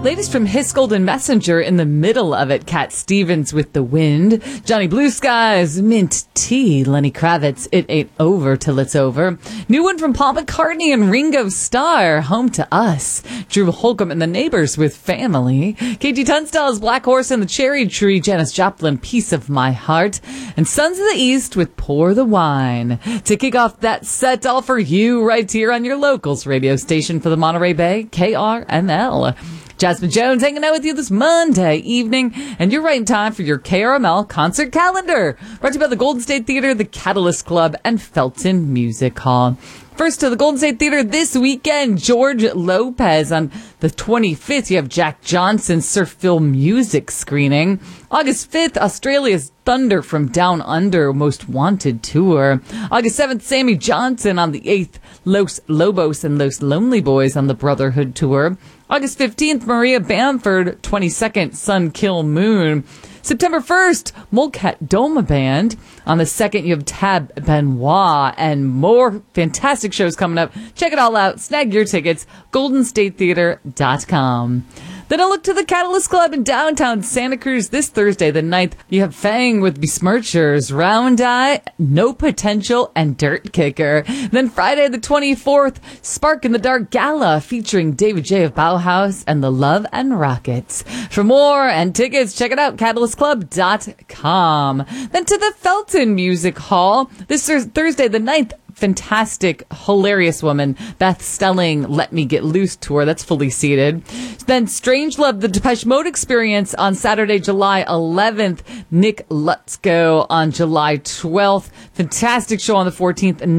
Latest from His Golden Messenger, in the middle of it, Cat Stevens with The Wind. Johnny Blue Skies, Mint Tea. Lenny Kravitz, It Ain't Over Till It's Over. New one from Paul McCartney and Ringo Starr, Home to Us. Drew Holcomb and the Neighbors with Family. KT Tunstall's Black Horse and the Cherry Tree. Janis Joplin, Piece of My Heart. And Sons of the East with Pour the Wine. To kick off that set, all for you right here on your locals radio station for the Monterey Bay, KRML. Jasmine Jones hanging out with you this Monday evening, and you're right in time for your KRML concert calendar. Brought to you by the Golden State Theater, the Catalyst Club, and Felton Music Hall. First to the Golden State Theater this weekend, George Lopez. On the 25th, you have Jack Johnson's Sir Phil music screening. August 5th, Australia's Thunder from Down Under Most Wanted Tour. August 7th, Sammy Johnson. On the 8th, Los Lobos and Los Lonely Boys on the Brotherhood Tour. August 15th, Maria Bamford. 22nd, Sun Kill Moon. September 1st, Molcat Doma Band. On the 2nd, you have Tab Benoit, and more fantastic shows coming up. Check it all out. Snag your tickets, goldenstatetheater.com. Then a look to the Catalyst Club in downtown Santa Cruz this Thursday, the 9th. You have Fang with Besmirchers, Round Eye, No Potential, and Dirt Kicker. Then Friday the 24th, Spark in the Dark Gala featuring David J. of Bauhaus and the Love and Rockets. For more and tickets, check it out, catalystclub.com. Then to the Felton Music Hall this Thursday the 9th. Fantastic, hilarious woman, Beth Stelling, Let Me Get Loose tour. That's fully seated. Then Strangelove, the Depeche Mode Experience on Saturday, July 11th. Nick Lutzko on July 12th. Fantastic show on the 14th.